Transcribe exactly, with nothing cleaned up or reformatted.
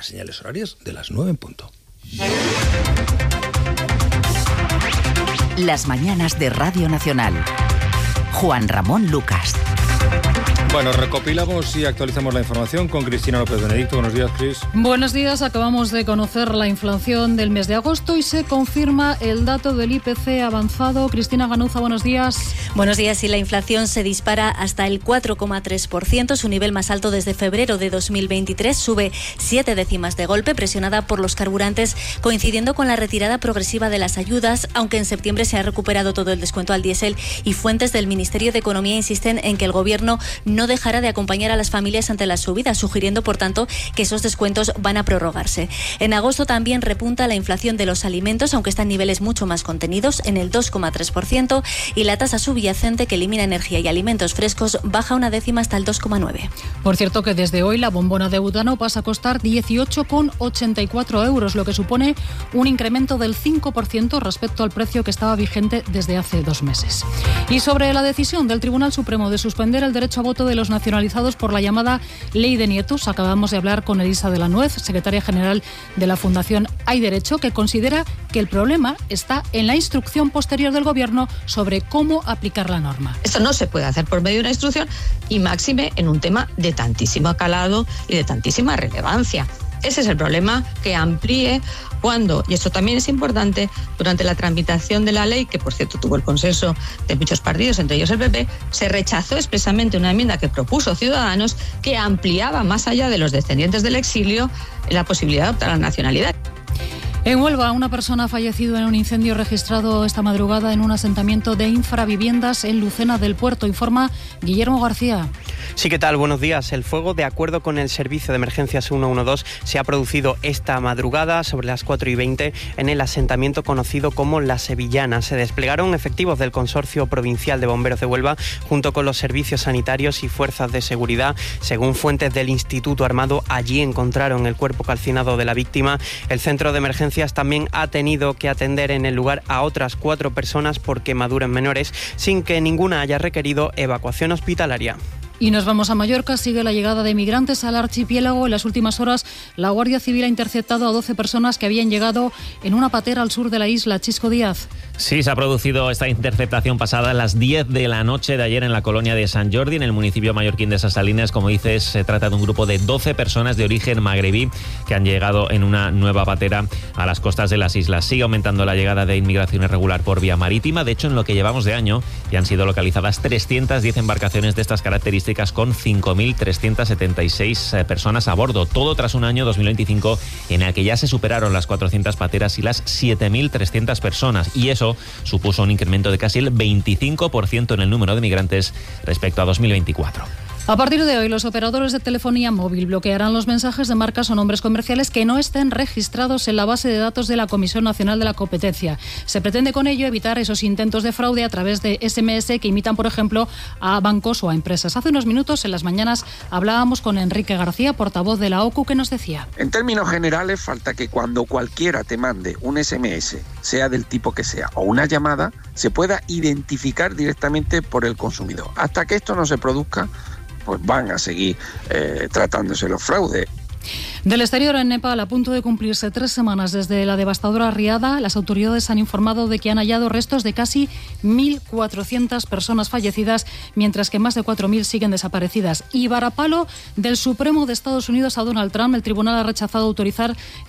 las señales horarias de las nueve en punto. Las mañanas de Radio Nacional. Juan Ramón Lucas. Bueno, recopilamos y actualizamos la información con Cristina López Benedicto. Buenos días, Cris. Buenos días. Acabamos de conocer la inflación del mes de agosto y se confirma el dato del I P C avanzado. Cristina Ganuza, buenos días. Buenos días. Y la inflación se dispara hasta el cuatro coma tres por ciento, su nivel más alto desde febrero de dos mil veintitrés. Sube siete décimas de golpe, presionada por los carburantes, coincidiendo con la retirada progresiva de las ayudas, aunque en septiembre se ha recuperado todo el descuento al diésel, y fuentes del Ministerio de Economía insisten en que el Gobierno no dejará de acompañar a las familias ante las subidas, sugiriendo, por tanto, que esos descuentos van a prorrogarse. En agosto también repunta la inflación de los alimentos, aunque está en niveles mucho más contenidos, en el dos coma tres por ciento, y la tasa subyacente, que elimina energía y alimentos frescos, baja una décima hasta el dos coma nueve. Por cierto, que desde hoy la bombona de butano pasa a costar dieciocho coma ochenta y cuatro euros, lo que supone un incremento del cinco por ciento respecto al precio que estaba vigente desde hace dos meses. Y sobre la decisión del Tribunal Supremo de suspender el derecho a voto de los nacionalizados por la llamada Ley de Nietos, acabamos de hablar con Elisa de la Nuez, secretaria general de la Fundación Hay Derecho, que considera que el problema está en la instrucción posterior del Gobierno sobre cómo aplicar la norma. Esto no se puede hacer por medio de una instrucción, y máxime en un tema de tantísimo calado y de tantísima relevancia. Ese es el problema, que amplíe cuando, y esto también es importante, durante la tramitación de la ley, que por cierto tuvo el consenso de muchos partidos, entre ellos el P P, se rechazó expresamente una enmienda que propuso Ciudadanos que ampliaba más allá de los descendientes del exilio la posibilidad de optar a la nacionalidad. En Huelva, una persona ha fallecido en un incendio registrado esta madrugada en un asentamiento de infraviviendas en Lucena del Puerto, informa Guillermo García. Sí, ¿qué tal? Buenos días. El fuego, de acuerdo con el Servicio de Emergencias ciento doce, se ha producido esta madrugada sobre las cuatro y veinte en el asentamiento conocido como La Sevillana. Se desplegaron efectivos del Consorcio Provincial de Bomberos de Huelva junto con los servicios sanitarios y fuerzas de seguridad. Según fuentes del Instituto Armado, allí encontraron el cuerpo calcinado de la víctima. El centro de emergencias también ha tenido que atender en el lugar a otras cuatro personas por quemaduras menores, sin que ninguna haya requerido evacuación hospitalaria. Y nos vamos a Mallorca. Sigue la llegada de migrantes al archipiélago. En las últimas horas, la Guardia Civil ha interceptado a doce personas que habían llegado en una patera al sur de la isla. Chisco Díaz. Sí, se ha producido esta interceptación pasada a las diez de la noche de ayer en la colonia de Sant Jordi, en el municipio mallorquín de Ses Salines. Como dices, se trata de un grupo de doce personas de origen magrebí que han llegado en una nueva patera a las costas de las islas. Sigue aumentando la llegada de inmigración irregular por vía marítima. De hecho, en lo que llevamos de año ya han sido localizadas trescientas diez embarcaciones de estas características, con cinco mil trescientas setenta y seis personas a bordo. Todo tras un año dos mil veinticinco en el que ya se superaron las cuatrocientas pateras y las siete mil trescientas personas. Y eso supuso un incremento de casi el veinticinco por ciento en el número de migrantes respecto a dos mil veinticuatro. A partir de hoy, los operadores de telefonía móvil bloquearán los mensajes de marcas o nombres comerciales que no estén registrados en la base de datos de la Comisión Nacional de la Competencia. Se pretende con ello evitar esos intentos de fraude a través de ese eme ese que imitan, por ejemplo, a bancos o a empresas. Hace unos minutos, en las mañanas, hablábamos con Enrique García, portavoz de la O C U, que nos decía: en términos generales, falta que cuando cualquiera te mande un ese eme ese, sea del tipo que sea, o una llamada, se pueda identificar directamente por el consumidor. Hasta que esto no se produzca, pues van a seguir eh, tratándose los fraudes. Del exterior, en Nepal, a punto de cumplirse tres semanas desde la devastadora riada, las autoridades han informado de que han hallado restos de casi mil cuatrocientas personas fallecidas, mientras que más de cuatro mil siguen desaparecidas. Y varapalo del Supremo de Estados Unidos a Donald Trump. El tribunal ha rechazado autorizar